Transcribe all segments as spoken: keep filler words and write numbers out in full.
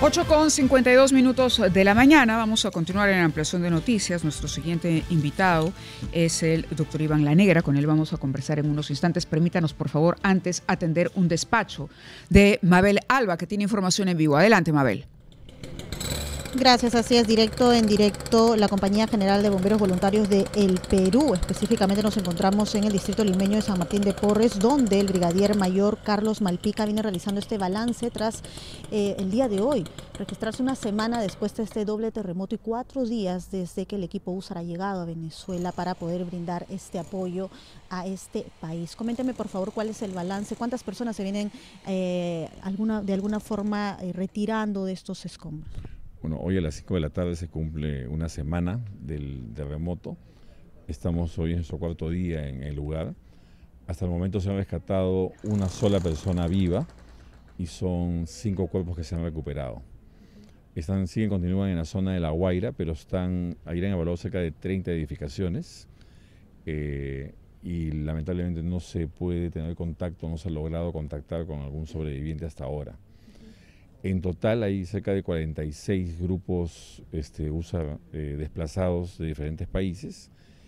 ocho con cincuenta y dos minutos de la mañana. Vamos a continuar en la ampliación de noticias. Nuestro siguiente invitado es el doctor Iván Lanegra. Con él vamos a conversar en unos instantes. Permítanos, por favor, antes atender un despacho de Mabel Alba, que tiene información en vivo. Adelante, Mabel. Gracias, así es, directo en directo, la Compañía General de Bomberos Voluntarios de El Perú. Específicamente nos encontramos en el distrito limeño de San Martín de Porres, donde el brigadier mayor Carlos Malpica viene realizando este balance tras eh, el día de hoy registrarse una semana después de este doble terremoto y cuatro días desde que el equipo USAR ha llegado a Venezuela para poder brindar este apoyo a este país. Coménteme, por favor, cuál es el balance, cuántas personas se vienen eh, alguna, de alguna forma eh, retirando de estos escombros. Bueno, hoy a las cinco de la tarde se cumple una semana del terremoto. Estamos hoy en nuestro cuarto día en el lugar. Hasta el momento se han rescatado una sola persona viva y son cinco cuerpos que se han recuperado. Están, siguen, continúan en la zona de La Guaira, pero están, ahí han evaluado cerca de treinta edificaciones eh, y lamentablemente no se puede tener contacto, no se ha logrado contactar con algún sobreviviente hasta ahora. En total hay cerca de cuarenta y seis grupos este, USAR eh, desplazados de diferentes países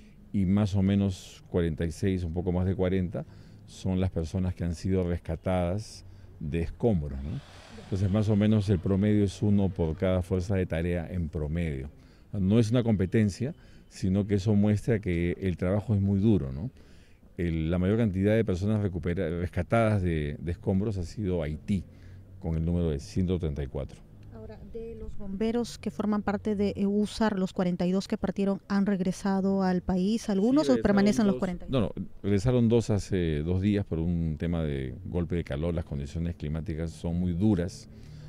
y más o menos cuarenta y seis, un poco más de cuarenta, son las personas que han sido rescatadas de escombros, ¿no? Entonces más o menos el promedio es uno por cada fuerza de tarea en promedio. No es una competencia, sino que eso muestra que el trabajo es muy duro, ¿no? El, la mayor cantidad de personas recupera, rescatadas de, de escombros ha sido Haití, con el número de ciento treinta y cuatro. Ahora, de los bomberos que forman parte de USAR, los cuarenta y dos que partieron, ¿han regresado al país algunos sí, o permanecen dos, los cuarenta y dos? No, no, regresaron dos hace dos días por un tema de golpe de calor. Las condiciones climáticas son muy duras.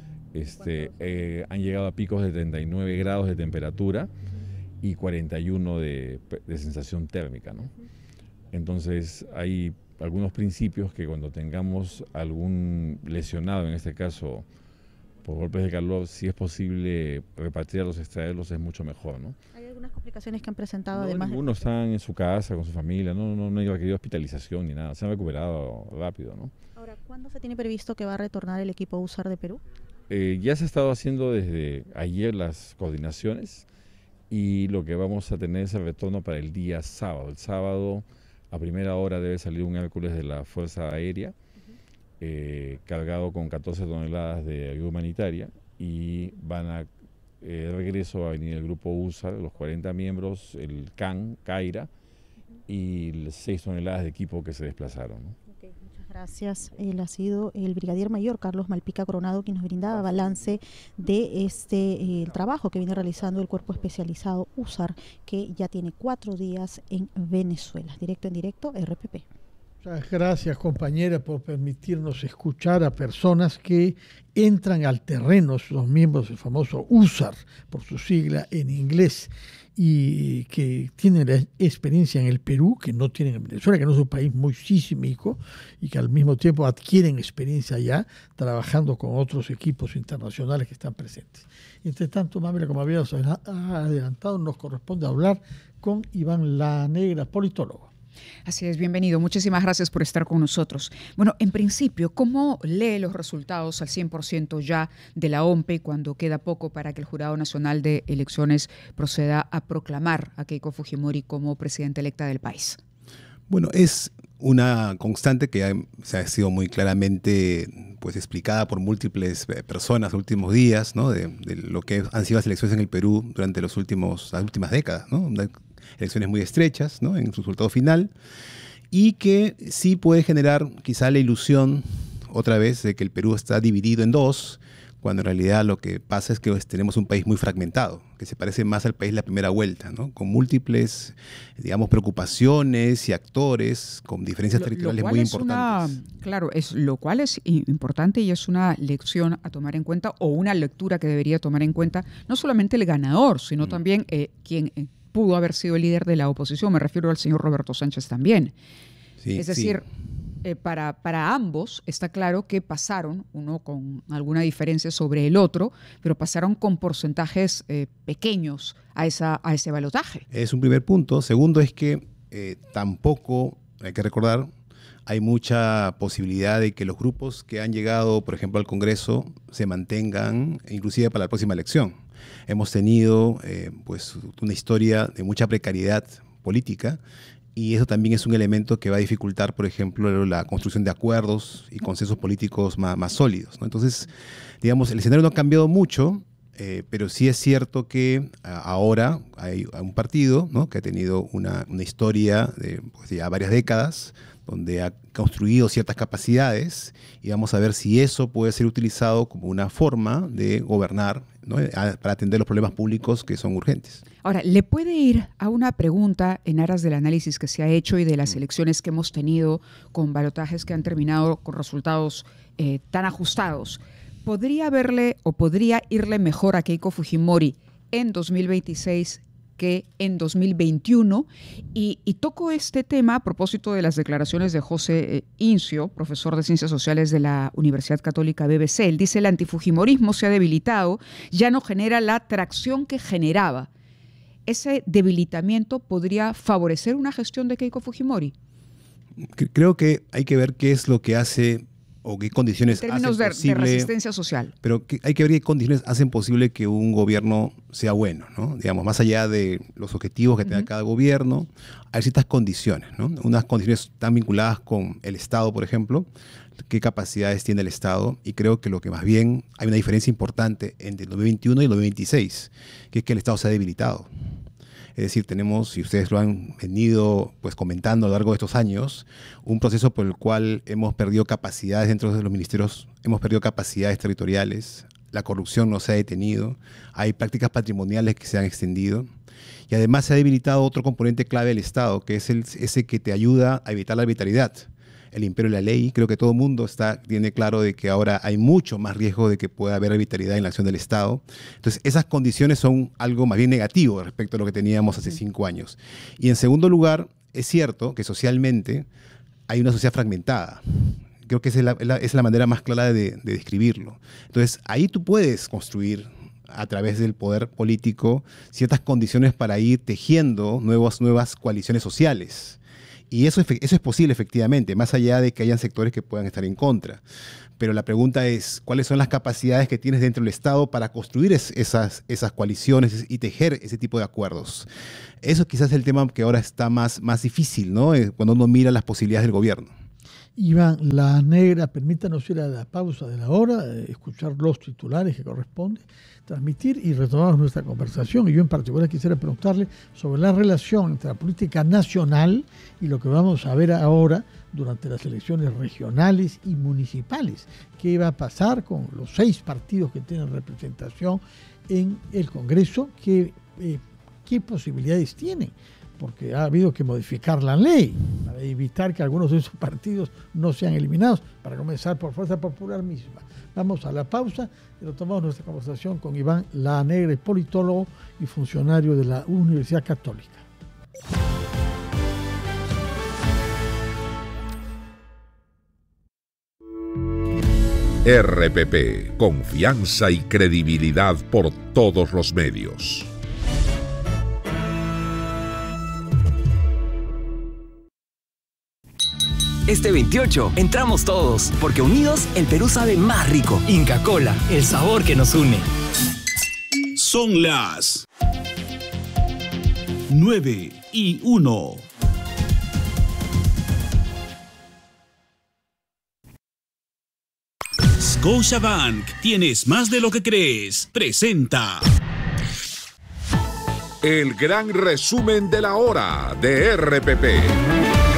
Este, eh, han llegado a picos de treinta y nueve grados de temperatura y cuarenta y uno de, de sensación térmica, ¿no? Entonces hay algunos principios que cuando tengamos algún lesionado, en este caso por golpes de calor, si es posible repatriarlos, extraerlos, es mucho mejor, ¿no? ¿Hay algunas complicaciones que han presentado no, además? Algunos de... están en su casa, con su familia, no, no, no hay requerido hospitalización ni nada, se han recuperado rápido, ¿no? Ahora, ¿cuándo se tiene previsto que va a retornar el equipo USAR de Perú? Eh, ya se ha estado haciendo desde ayer las coordinaciones y lo que vamos a tener es el retorno para el día sábado. El sábado a primera hora debe salir un Hércules de la Fuerza Aérea, uh-huh. eh, cargado con catorce toneladas de ayuda humanitaria, y van a eh, regreso va a venir el grupo USAR, los cuarenta miembros, el C A N, CAIRA, uh-huh. y seis toneladas de equipo que se desplazaron, ¿no? Okay, muchas gracias. Él ha sido el brigadier mayor Carlos Malpica Coronado quien nos brindaba balance de este eh, el trabajo que viene realizando el cuerpo especializado USAR, que ya tiene cuatro días en Venezuela. Directo en directo, R P P. Muchas gracias, compañera, por permitirnos escuchar a personas que entran al terreno, los miembros del famoso USAR, por su sigla en inglés, y que tienen la experiencia en el Perú, que no tienen en Venezuela, que no es un país muy sísmico, y que al mismo tiempo adquieren experiencia allá, trabajando con otros equipos internacionales que están presentes. Entre tanto, Mamela, como habíamos adelantado, nos corresponde hablar con Iván Lanegra, politólogo. Así es, bienvenido. Muchísimas gracias por estar con nosotros. Bueno, en principio, ¿cómo lee los resultados al cien por ciento ya de la O M P E cuando queda poco para que el Jurado Nacional de Elecciones proceda a proclamar a Keiko Fujimori como presidenta electa del país? Bueno, es una constante que ha, se ha sido muy claramente pues, explicada por múltiples personas en los últimos días, ¿no? de, de lo que han sido las elecciones en el Perú durante los últimos, las últimas décadas, ¿no? Elecciones muy estrechas, ¿no? En su resultado final, y que sí puede generar quizá la ilusión otra vez de que el Perú está dividido en dos, cuando en realidad lo que pasa es que tenemos un país muy fragmentado, que se parece más al país de la primera vuelta, ¿no? Con múltiples, digamos, preocupaciones y actores con diferencias lo, territoriales lo muy importantes. Una, claro, es, lo cual es importante y es una lección a tomar en cuenta, o una lectura que debería tomar en cuenta no solamente el ganador, sino mm. también eh, quien... Eh, pudo haber sido el líder de la oposición, me refiero al señor Roberto Sánchez también. Sí, es decir, sí. eh, para, para ambos está claro que pasaron, uno con alguna diferencia sobre el otro, pero pasaron con porcentajes eh, pequeños a, esa, a ese balotaje. Es un primer punto. Segundo es que eh, tampoco, hay que recordar, hay mucha posibilidad de que los grupos que han llegado, por ejemplo, al Congreso se mantengan inclusive para la próxima elección. Hemos tenido eh, pues, una historia de mucha precariedad política y eso también es un elemento que va a dificultar, por ejemplo, la construcción de acuerdos y consensos políticos más, más sólidos, ¿no? Entonces, digamos, el escenario no ha cambiado mucho, eh, pero sí es cierto que a, ahora hay un partido, ¿no?, que ha tenido una, una historia de pues, ya varias décadas, donde ha construido ciertas capacidades y vamos a ver si eso puede ser utilizado como una forma de gobernar, ¿no?, para atender los problemas públicos que son urgentes. Ahora, ¿le puede ir a una pregunta en aras del análisis que se ha hecho y de las elecciones que hemos tenido con balotajes que han terminado con resultados eh, tan ajustados? ¿Podría verle o podría irle mejor a Keiko Fujimori en dos mil veintiséis que en dos mil veintiuno? Y, y toco este tema a propósito de las declaraciones de José eh, Incio, profesor de Ciencias Sociales de la Universidad Católica B B C. Él dice: el antifujimorismo se ha debilitado, ya no genera la tracción que generaba. ¿Ese debilitamiento podría favorecer una gestión de Keiko Fujimori? Creo que hay que ver qué es lo que hace o qué condiciones en términos hacen de, posible, de resistencia social. Pero que hay que ver qué condiciones hacen posible que un gobierno sea bueno, ¿no? Digamos, más allá de los objetivos que tenga uh-huh. cada gobierno, hay ciertas condiciones, ¿no? Unas condiciones están vinculadas con el Estado, por ejemplo, qué capacidades tiene el Estado, y creo que lo que más bien hay una diferencia importante entre el dos mil veintiuno y el dos mil veintiséis, que es que el Estado se ha debilitado. Es decir, tenemos, si ustedes lo han venido pues, comentando a lo largo de estos años, un proceso por el cual hemos perdido capacidades dentro de los ministerios, hemos perdido capacidades territoriales, la corrupción no se ha detenido, hay prácticas patrimoniales que se han extendido y además se ha debilitado otro componente clave del Estado, que es el, ese que te ayuda a evitar la arbitrariedad. El imperio de la ley, creo que todo el mundo está, tiene claro de que ahora hay mucho más riesgo de que pueda haber arbitrariedad en la acción del Estado. Entonces, esas condiciones son algo más bien negativo respecto a lo que teníamos hace cinco años. Y en segundo lugar, es cierto que socialmente hay una sociedad fragmentada. Creo que esa es la, la, es la manera más clara de, de describirlo. Entonces, ahí tú puedes construir a través del poder político ciertas condiciones para ir tejiendo nuevas, nuevas coaliciones sociales. Y eso, eso es posible efectivamente, más allá de que hayan sectores que puedan estar en contra. Pero la pregunta es, ¿cuáles son las capacidades que tienes dentro del Estado para construir es, esas, esas coaliciones y tejer ese tipo de acuerdos? Eso quizás es el tema que ahora está más, más difícil, ¿no? Cuando uno mira las posibilidades del gobierno. Iván La Negra, permítanos ir a la pausa de la hora, escuchar los titulares que corresponde transmitir y retomamos nuestra conversación. Y yo en particular quisiera preguntarle sobre la relación entre la política nacional y lo que vamos a ver ahora durante las elecciones regionales y municipales. ¿Qué va a pasar con los seis partidos que tienen representación en el Congreso? ¿Qué, eh, qué posibilidades tienen? Porque ha habido que modificar la ley para evitar que algunos de esos partidos no sean eliminados, para comenzar por Fuerza Popular misma. Vamos a la pausa y retomamos nuestra conversación con Iván La Negra, politólogo y funcionario de la Universidad Católica. R P P, confianza y credibilidad por todos los medios. Este veintiocho entramos todos, porque unidos el Perú sabe más rico. Inca Kola, el sabor que nos une. Son las nueve y uno. Scotiabank, tienes más de lo que crees. Presenta el gran resumen de la hora de R P P.